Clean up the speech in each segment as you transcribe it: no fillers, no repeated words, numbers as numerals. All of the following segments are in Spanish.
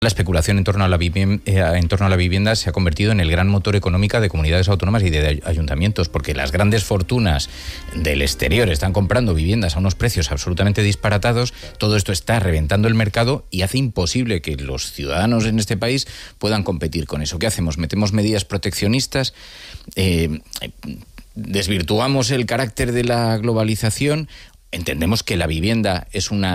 La especulación en torno a la vivienda se ha convertido en el gran motor económico de comunidades autónomas y de ayuntamientos, porque las grandes fortunas del exterior están comprando viviendas a unos precios absolutamente disparatados. Todo esto está reventando el mercado y hace imposible que los ciudadanos en este país puedan competir con eso. ¿Qué hacemos? ¿Metemos medidas proteccionistas? ¿Desvirtuamos el carácter de la globalización? Entendemos que la vivienda es un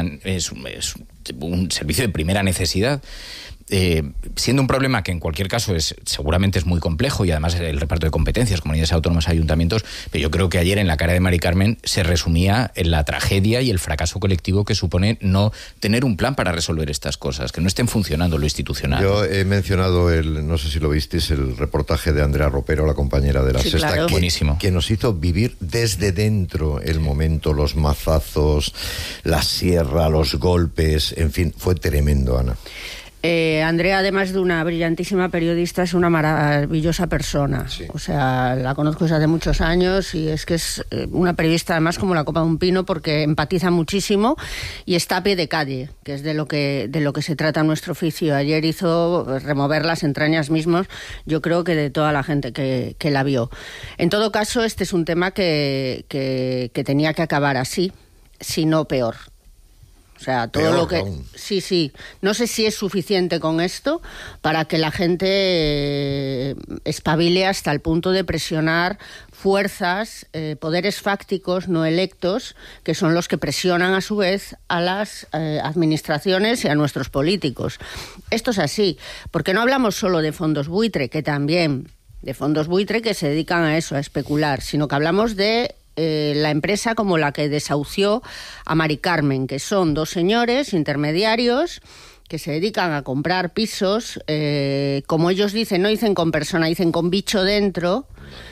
servicio de primera necesidad, siendo un problema que en cualquier caso seguramente es muy complejo, y además el reparto de competencias, comunidades autónomas, ayuntamientos, pero yo creo que ayer en la cara de Mari Carmen se resumía en la tragedia y el fracaso colectivo que supone no tener un plan para resolver estas cosas, que no estén funcionando lo institucional. Yo he mencionado no sé si lo visteis, el reportaje de Andrea Ropero, la compañera de La Sexta, claro. Buenísimo. Que nos hizo vivir desde dentro el momento, los mazazos, la sierra, los golpes, en fin, fue tremendo, Ana. Andrea, además de una brillantísima periodista, es una maravillosa persona. Sí. O sea, la conozco desde hace muchos años y es que es una periodista además como la copa de un pino, porque empatiza muchísimo y está a pie de calle, que es de lo que se trata nuestro oficio. Ayer hizo remover las entrañas mismos, yo creo que de toda la gente que la vio. En todo caso, este es un tema que tenía que acabar así, si no peor. O sea, todo lo que... Sí. No sé si es suficiente con esto para que la gente espabile hasta el punto de presionar fuerzas, poderes fácticos no electos, que son los que presionan a su vez a las administraciones y a nuestros políticos. Esto es así, porque no hablamos solo de fondos buitre, que también, de fondos buitre que se dedican a eso, a especular, sino que hablamos de la empresa como la que desahució a Mari Carmen, que son dos señores intermediarios que se dedican a comprar pisos, como ellos dicen, no dicen con persona, dicen con bicho dentro,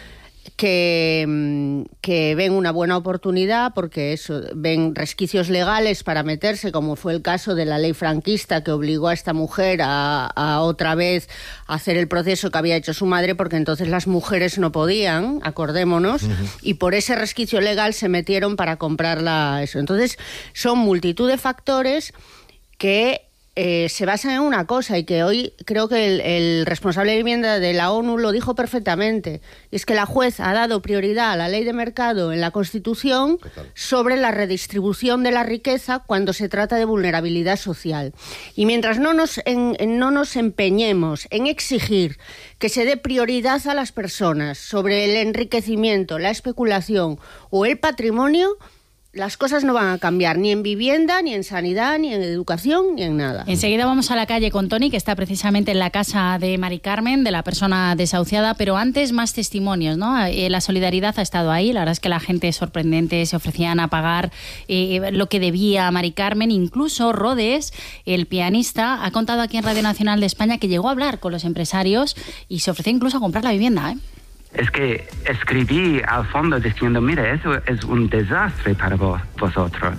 que ven una buena oportunidad porque eso, ven resquicios legales para meterse, como fue el caso de la ley franquista que obligó a esta mujer a otra vez hacer el proceso que había hecho su madre, porque entonces las mujeres no podían, acordémonos, y por ese resquicio legal se metieron para comprarla eso. Entonces son multitud de factores que se basan en una cosa, y que hoy creo que el responsable de vivienda de la ONU lo dijo perfectamente, y es que la juez ha dado prioridad a la ley de mercado en la Constitución sobre la redistribución de la riqueza cuando se trata de vulnerabilidad social. Y mientras no nos empeñemos en exigir que se dé prioridad a las personas sobre el enriquecimiento, la especulación o el patrimonio, las cosas no van a cambiar, ni en vivienda, ni en sanidad, ni en educación, ni en nada. Enseguida vamos a la calle con Toni, que está precisamente en la casa de Mari Carmen, de la persona desahuciada, pero antes más testimonios, ¿no? La solidaridad ha estado ahí, la verdad es que la gente es sorprendente, se ofrecían a pagar lo que debía a Mari Carmen. Incluso Rodes, el pianista, ha contado aquí en Radio Nacional de España que llegó a hablar con los empresarios y se ofreció incluso a comprar la vivienda, ¿eh? Es que escribí al fondo diciendo, mira, eso es un desastre para vosotros.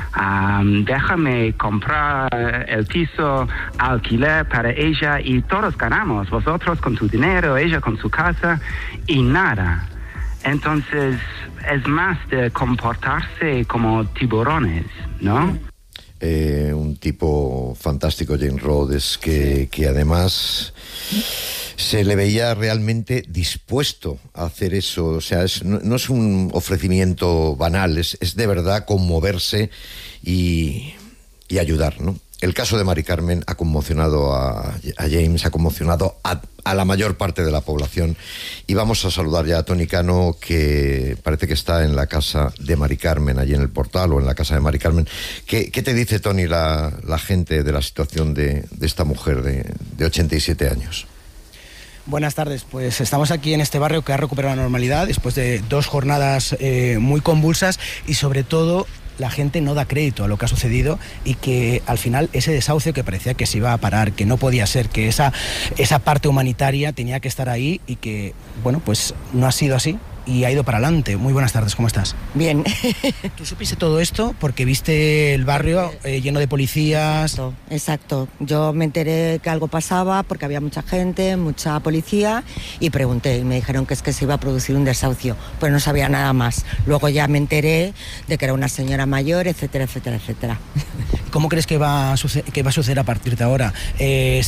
Déjame comprar el piso, alquiler para ella y todos ganamos. Vosotros con tu dinero, ella con su casa y nada. Entonces es más de comportarse como tiburones, ¿no? Un tipo fantástico, James Rhodes, que además se le veía realmente dispuesto a hacer eso. O sea, no es un ofrecimiento banal, es de verdad conmoverse y ayudar, ¿no? El caso de Mari Carmen ha conmocionado a James, ha conmocionado a la mayor parte de la población. Y vamos a saludar ya a Toni Cano, que parece que está en la casa de Mari Carmen, allí en el Portal, o en la casa de Mari Carmen. ¿Qué te dice, Toni, la gente de la situación de esta mujer de 87 años? Buenas tardes, pues estamos aquí en este barrio que ha recuperado la normalidad después de 2 jornadas muy convulsas, y sobre todo la gente no da crédito a lo que ha sucedido, y que al final ese desahucio que parecía que se iba a parar, que no podía ser, que esa parte humanitaria tenía que estar ahí, y que, bueno, pues no ha sido así. y ha ido para adelante. Muy buenas tardes, ¿cómo estás? Bien. ¿Tú supiste todo esto porque viste el barrio lleno de policías? Exacto. Yo me enteré que algo pasaba porque había mucha gente, mucha policía, y pregunté y me dijeron que es que se iba a producir un desahucio, pero no sabía nada más. Luego ya me enteré de que era una señora mayor, etcétera, etcétera, etcétera. ¿Cómo crees que va a suceder a partir de ahora?